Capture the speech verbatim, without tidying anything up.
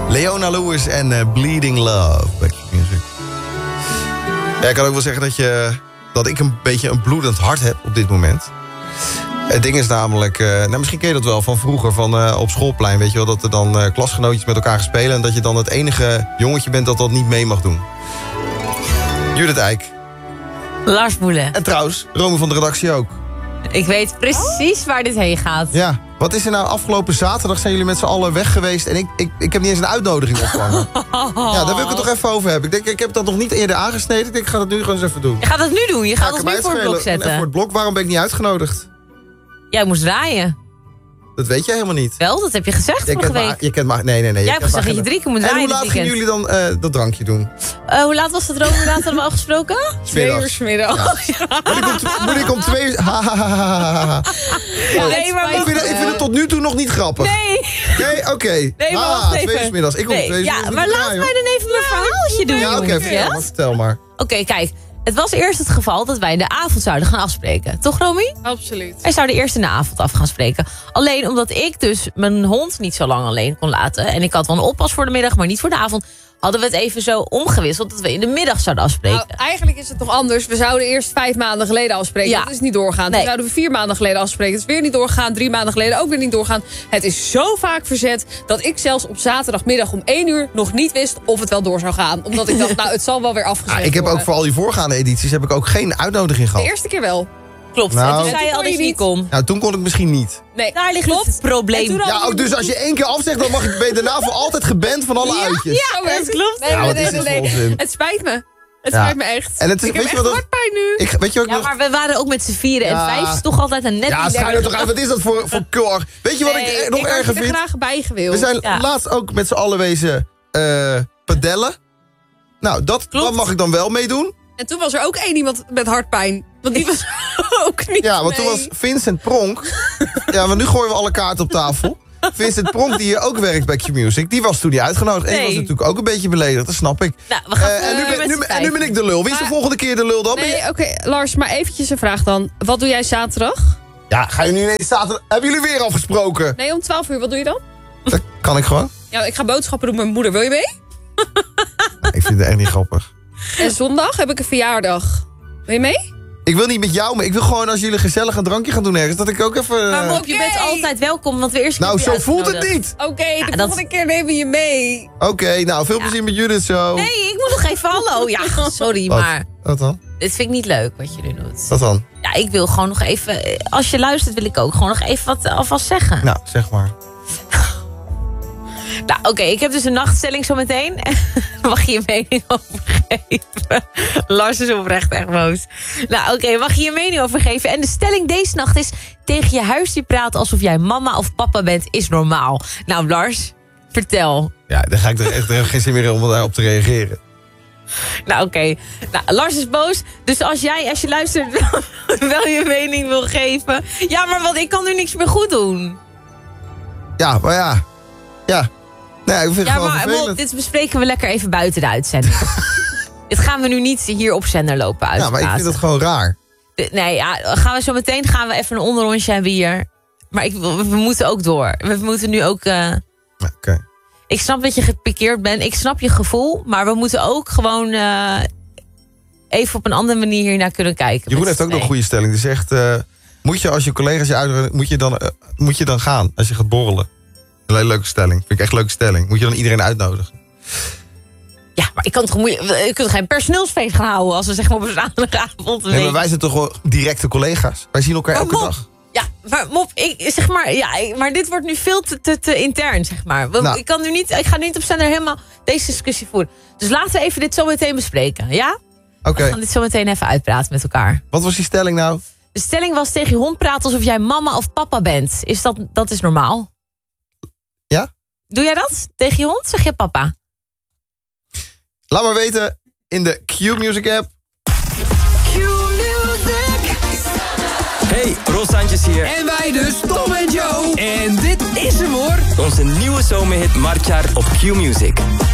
Leona Lewis en uh, Bleeding Love. Back to music. Ja, ik kan ook wel zeggen dat, je, dat ik een beetje een bloedend hart heb op dit moment. Het ding is namelijk, uh, nou misschien ken je dat wel van vroeger, van uh, op schoolplein, weet je wel, dat er dan uh, klasgenootjes met elkaar gaan spelen en dat je dan het enige jongetje bent dat dat niet mee mag doen. Judith Eyck. Lars Boelen. En trouwens, Rome van de redactie ook. Ik weet precies waar dit heen gaat. Ja, wat is er nou afgelopen zaterdag? Zijn jullie met z'n allen weg geweest en ik, ik, ik heb niet eens een uitnodiging ontvangen. Ja, daar wil ik het toch even over hebben. Ik denk, ik heb dat nog niet eerder aangesneden. Ik denk, ik ga dat nu gewoon eens even doen. Je gaat dat nu doen? Je gaat ja, ons nu voor het blok zetten? En voor het blok, waarom ben ik niet uitgenodigd? Jij moest draaien. Dat weet jij helemaal niet. Wel, dat heb je gezegd je vorige week. Maar, je kent maar, nee, nee, nee. Jij hebt gezegd dat je drie keer moet draaien. En hoe laat gingen jullie dan uh, dat drankje doen? Uh, hoe laat was dat Rome? Hoe laat hadden we afgesproken? Twee uur 's middags. Ja. Moet, ik om, moet ik om twee uur... Ha, ha, ha, ha. Ja, nee, maar ik, vind het, ik vind het tot nu toe nog niet grappig. Nee. Nee, oké. Okay. Nee, maar ah, twee uur 's middags. Ik kom nee, twee uur 's middags. Ja, maar laat mij dan even mijn verhaaltje doen. Ja, oké, okay, vertel, vertel maar. Oké, okay, kijk. Het was eerst het geval dat wij in de avond zouden gaan afspreken. Toch, Romy? Absoluut. Wij zouden eerst in de avond af gaan spreken. Alleen omdat ik dus mijn hond niet zo lang alleen kon laten. En ik had wel een oppas voor de middag, maar niet voor de avond. Hadden we het even zo omgewisseld dat we in de middag zouden afspreken. Nou, eigenlijk is het nog anders. We zouden eerst vijf maanden geleden afspreken. Ja. Dat is niet doorgaan. Nee. Toen zouden we vier maanden geleden afspreken. Dat is weer niet doorgaan. Drie maanden geleden ook weer niet doorgaan. Het is zo vaak verzet dat ik zelfs op zaterdagmiddag om één uur nog niet wist of het wel door zou gaan. Omdat ik dacht, nou, het zal wel weer afgezet ah, ik heb worden. ook voor al die voorgaande edities heb ik ook geen uitnodiging gehad. De eerste keer wel. Klopt. Nou, en toen zei je al dat je niet kon. Nou, toen kon ik misschien niet. Nee, Daar ligt klopt. het probleem. Ja, ook dus als je één keer afzegt, dan mag ik, ben je daarna voor altijd geband van alle ja, uitjes. Ja, dat klopt. Nee, Ja, nee, wat nee, is nee, dit voor nee. onzin? Het spijt me. Het Ja. spijt me echt. En het is, ik weet heb je echt wat dat- hartpijn nu. Ik, weet je ook Ja, nog... maar we waren ook met z'n vieren. En Ja. vijf is toch altijd een net Ja, niet schijn er toch uit. Wat is dat voor, voor kul? Weet je wat Nee, ik nog ik had erger er vind? graag bij gewild. We zijn Ja. laatst ook met z'n allen wezen uh, padellen. Nou, dat, Klopt. dat mag ik dan wel meedoen. En toen was er ook één iemand met hartpijn. Want die was ook niet Ja, want toen mee. was Vincent Pronk... ja, maar nu gooien we alle kaarten op tafel. Vincent Pronk, die hier ook werkt bij Q-Music... die was toen niet uitgenodigd. En die Nee. was natuurlijk ook een beetje beledigd, dat snap ik. Nou, we gaan Uh, en, nu uh, ben, met nu, z'n en nu ben ik de lul. Wie is de Maar- volgende keer de lul dan? Ben Nee, je- oké, Lars, maar eventjes een vraag dan. Wat doe jij zaterdag? Ja, ga je nu ineens zaterdag... Hebben jullie weer afgesproken? Nee, om twaalf uur. Wat doe je dan? Dat kan ik gewoon. Ja, ik ga boodschappen doen met mijn moeder. Wil je mee? Ik vind het echt niet grappig. En zondag heb ik een verjaardag. Wil je mee? Ik wil niet met jou, maar ik wil gewoon als jullie gezellig een drankje gaan doen ergens... dat ik ook even... uh, Maar Mop, je Oké. bent altijd welkom, want we eerst... nou, heb je zo voelt het uitgenodigd. niet. Oké, de dat- volgende keer nemen we je mee. Oké, nou, veel plezier met Judith zo. Nee, ik moet nog even hallo. Ja, sorry, Wat? maar Wat dan? dit vind ik niet leuk wat je nu doet. Wat dan? Ja, ik wil gewoon nog even... Als je luistert wil ik ook gewoon nog even wat alvast zeggen. Nou, zeg maar. Nou, oké, okay, ik heb dus een nachtstelling zometeen. Mag je je mening over geven? Lars is oprecht echt boos. Nou, oké, okay, mag je je mening over geven? En de stelling deze nacht is... tegen je huisdier praten alsof jij mama of papa bent is normaal. Nou, Lars, vertel. Ja, dan ga ik er echt er geen zin meer in om daarop te reageren. Nou, oké. Okay. Nou, Lars is boos. Dus als jij, als je luistert, wel je mening wil geven... Ja, maar wat, ik kan nu niks meer goed doen. Ja, maar ja. Ja. Nee, ik vind het Ja, gewoon maar vervelend. Mop, dit bespreken we lekker even buiten de uitzending. Dit gaan we nu niet hier op zender lopen Ja, uitpraten. maar ik vind het gewoon raar. De- Nee, ja, gaan we zo meteen gaan we even een onderrondje hebben hier. Maar ik, we, we moeten ook door. We moeten nu ook... Uh, Ja, Oké. Okay. ik snap dat je gepikeerd bent. Ik snap je gevoel. Maar we moeten ook gewoon uh, even op een andere manier hiernaar kunnen kijken. Jeroen met heeft ook z'n nog een goede stelling. Die zegt, uh, moet je als je collega's je uitnodigen, moet je dan, uh, moet je dan gaan als je gaat borrelen? Een hele leuke stelling. Vind ik echt een leuke stelling. Moet je dan iedereen uitnodigen? Ja, maar ik kan toch moeilijk... Je kunt geen personeelsfeest gaan houden als we zeg maar op een zaterdagavond... Nee, maar wij zijn toch wel directe collega's? Wij zien elkaar Maar elke Mop, dag. Ja, maar Mop, ik, zeg maar, ja, ik- maar dit wordt nu veel te, te, te intern, zeg maar. We- Nou. Ik, kan nu niet, ik ga nu niet op zender helemaal deze discussie voeren. Dus laten we even dit zo meteen bespreken, ja? Oké. We gaan dit zo meteen even uitpraten met elkaar. Wat was die stelling nou? De stelling was tegen je hond praten alsof jij mama of papa bent. Is dat, dat is normaal? Ja? Doe jij dat? Tegen je hond? Zeg je papa? Laat maar weten in de Q-Music app. Hey, Rosantjes hier. En wij dus, Tom en Joe. En dit is hem hoor. Onze nieuwe zomerhit Martjaar op Q-Music.